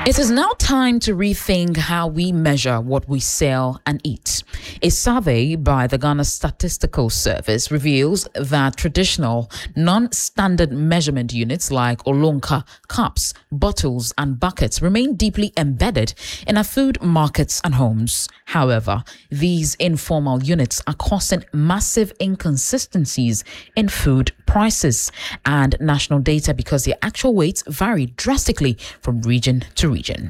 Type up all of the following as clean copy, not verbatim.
It is now time to rethink how we measure what we sell and eat. A survey by the Ghana Statistical Service reveals that traditional, non-standard measurement units like olonka, cups, bottles, and buckets remain deeply embedded in our food markets and homes. However, these informal units are causing massive inconsistencies in food prices and national data because their actual weights vary drastically from region to region.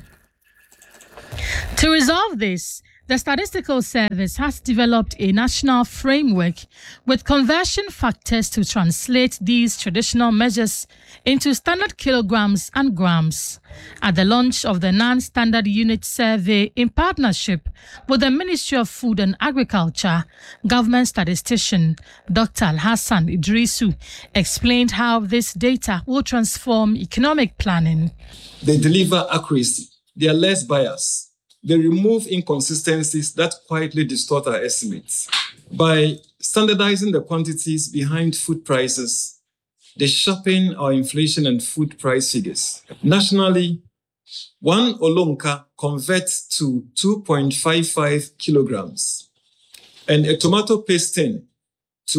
To resolve this, the Statistical Service has developed a national framework with conversion factors to translate these traditional measures into standard kilograms and grams. At the launch of the non-standard unit survey in partnership with the Ministry of Food and Agriculture, government statistician Dr. Alhassan Idrisu explained how this data will transform economic planning. They deliver accuracy. They are less biased. They remove inconsistencies that quietly distort our estimates. By standardizing the quantities behind food prices, they sharpen our inflation and food price figures. Nationally, one olonka converts to 2.55 kilograms and a tomato paste tin to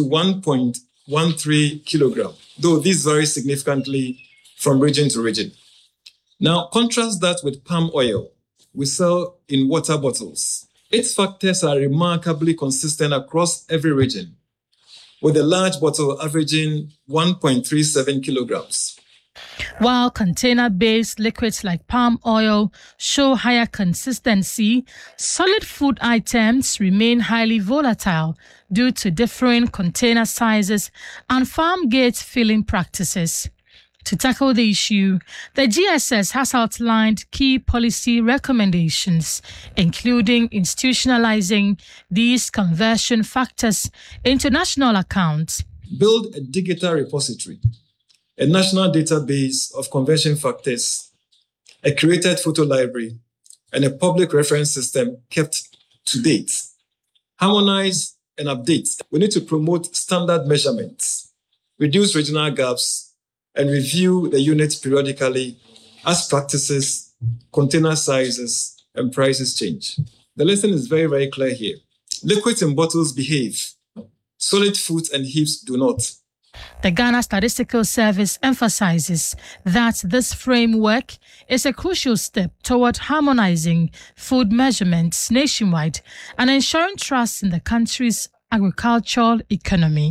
1.13 kilogram, though these vary significantly from region to region. Now, contrast that with palm oil we sell in water bottles. Its factors are remarkably consistent across every region, with a large bottle averaging 1.37 kilograms. While container-based liquids like palm oil show higher consistency, solid food items remain highly volatile due to differing container sizes and farm gate filling practices. To tackle the issue, the GSS has outlined key policy recommendations, including institutionalizing these conversion factors into national accounts. Build a digital repository, a national database of conversion factors, a curated photo library, and a public reference system kept to date. Harmonize and update. We need to promote standard measurements, reduce regional gaps, and review the units periodically as practices, container sizes, and prices change. The lesson is very, very clear here. Liquids and bottles behave. Solid foods and heaps do not. The Ghana Statistical Service emphasizes that this framework is a crucial step toward harmonizing food measurements nationwide and ensuring trust in the country's agricultural economy.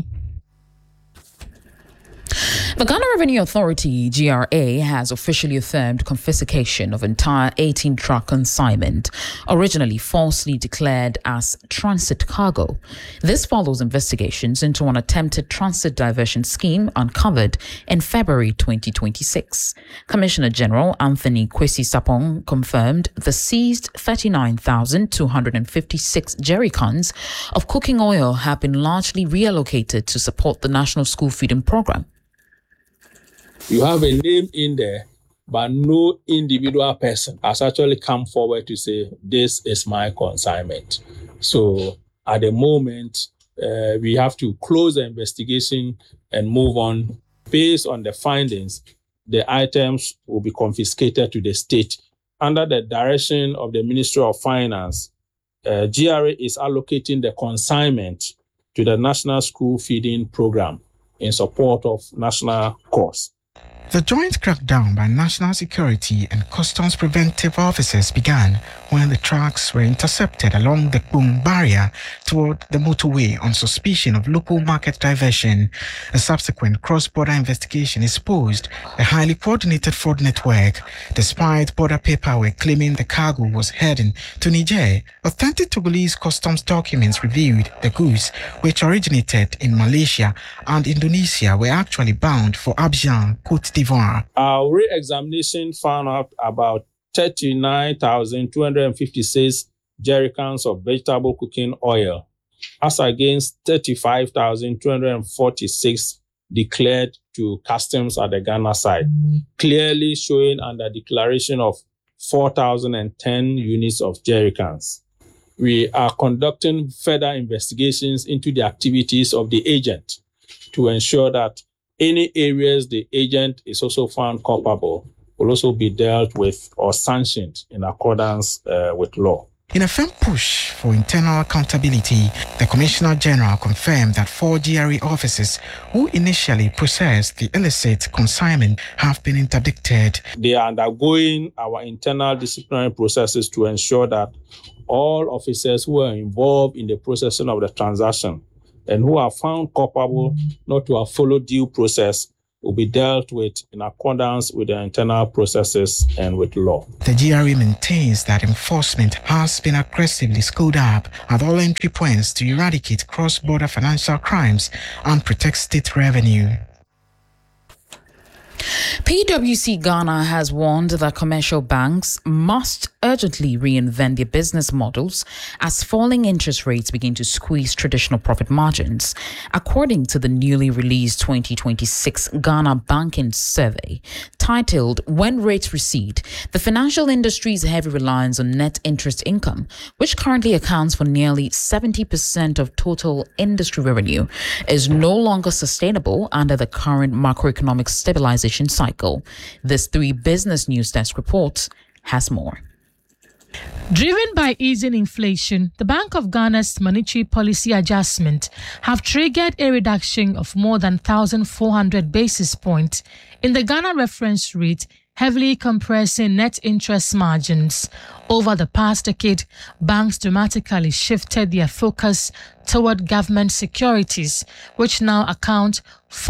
The Ghana Revenue Authority, GRA, has officially affirmed confiscation of entire 18-truck consignment, originally falsely declared as transit cargo. This follows investigations into an attempted transit diversion scheme uncovered in February 2026. Commissioner General Anthony Kwesi Sapong confirmed the seized 39,256 jerrycans of cooking oil have been largely reallocated to support the National School Feeding Program. You have a name in there, but no individual person has actually come forward to say, this is my consignment. So at the moment, we have to close the investigation and move on. Based on the findings, the items will be confiscated to the state. Under the direction of the Ministry of Finance, GRA is allocating the consignment to the National School Feeding Program in support of national cause. The joint crackdown by National Security and Customs Preventive Officers began when the trucks were intercepted along the Kpung barrier toward the motorway on suspicion of local market diversion. A subsequent cross-border investigation exposed a highly coordinated fraud network. Despite border paperwork claiming the cargo was heading to Niger, authentic Togolese customs documents revealed the goods, which originated in Malaysia and Indonesia, were actually bound for Abidjan, Côte d'Ivoire. Our re-examination found out about 39,256 jerrycans of vegetable cooking oil, as against 35,246 declared to customs at the Ghana side, clearly showing under declaration of 4,010 units of jerrycans. We are conducting further investigations into the activities of the agent to ensure that any areas the agent is also found culpable, will also be dealt with or sanctioned in accordance with law. In a firm push for internal accountability, the Commissioner General confirmed that 4 GRA officers who initially processed the illicit consignment have been interdicted. They are undergoing our internal disciplinary processes to ensure that all officers who are involved in the processing of the transaction and who are found culpable not to have followed due process will be dealt with in accordance with the internal processes and with law. The GRA maintains that enforcement has been aggressively scaled up at all entry points to eradicate cross-border financial crimes and protect state revenue. PwC Ghana has warned that commercial banks must urgently reinvent their business models as falling interest rates begin to squeeze traditional profit margins. According to the newly released 2026 Ghana Banking Survey, titled When Rates Recede, the financial industry's heavy reliance on net interest income, which currently accounts for nearly 70% of total industry revenue, is no longer sustainable under the current macroeconomic stabilization cycle. This 3 Business News Desk report has more. Driven by easing inflation, the Bank of Ghana's monetary policy adjustment have triggered a reduction of more than 1,400 basis points in the Ghana reference rate, heavily compressing net interest margins. Over the past decade, banks dramatically shifted their focus toward government securities, which now account for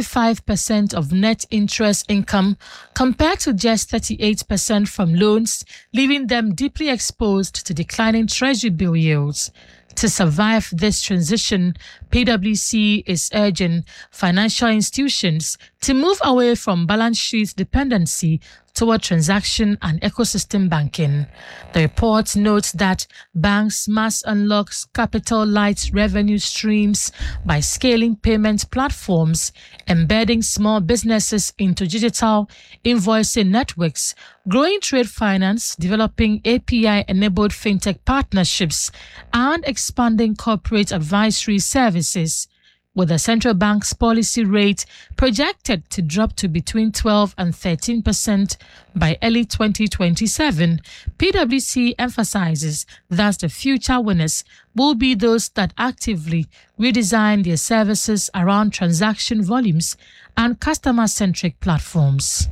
55% of net interest income compared to just 38% from loans, leaving them deeply exposed to declining treasury bill yields. To survive this transition, PwC is urging financial institutions to move away from balance sheet dependency toward transaction and ecosystem banking. The report notes that banks must unlock capital-light revenue streams by scaling payment platforms, embedding small businesses into digital invoicing networks, growing trade finance, developing API-enabled fintech partnerships, and expanding corporate advisory services. With the central bank's policy rate projected to drop to between 12 and 13% by early 2027, PwC emphasizes that the future winners will be those that actively redesign their services around transaction volumes and customer-centric platforms.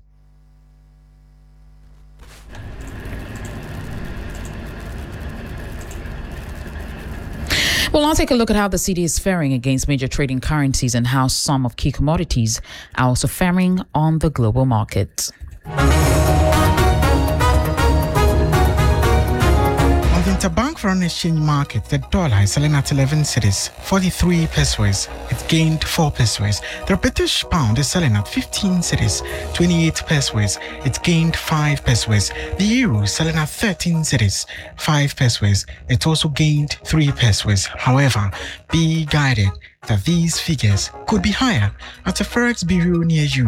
Well, I'll take a look at how the cedi is faring against major trading currencies and how some of key commodities are also faring on the global market. On the interbank foreign exchange market, the dollar is selling at 11 cedis, 43 pesos. It gained 4 pesos. The British pound is selling at 15 cedis, 28 pesos. It gained 5 pesos. The euro is selling at 13 cedis, 5 pesos. It also gained 3 pesos. However, be guided that these figures could be higher at a Forex bureau near you.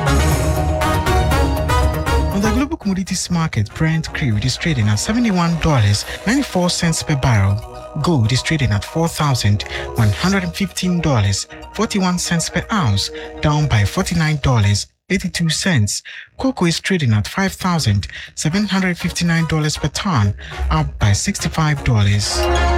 On the global commodities market, Brent crude is trading at $71.94 per barrel. Gold is trading at $4,115.41 per ounce, down by $49.82. Cocoa is trading at $5,759 per ton, up by $65.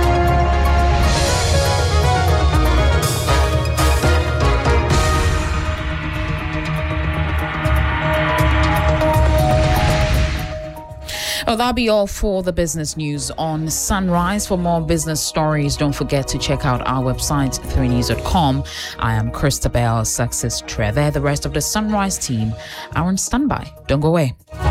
Well, that'll be all for the business news on Sunrise. For more business stories, don't forget to check out our website, 3news.com. I am Christabel Success Trevor. The rest of the Sunrise team are on standby. Don't go away.